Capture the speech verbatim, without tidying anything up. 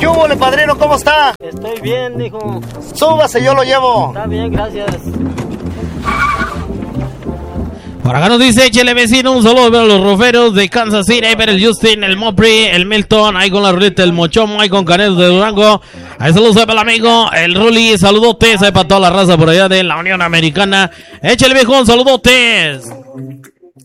¿Qué hubo, le padrino? ¿Cómo está? Estoy bien, hijo. Súbase, yo lo llevo. Está bien, gracias. Por acá nos dice, échale vecino, un saludo para los roferos de Kansas City, para el Justin, el Mopri, el Milton, ahí con la ruleta, el Mochomo, ahí con Canelos de Durango. Ahí saludos para el amigo, el Ruli, saludotes, ahí para toda la raza por allá de la Unión Americana. Échale viejo, saludotes.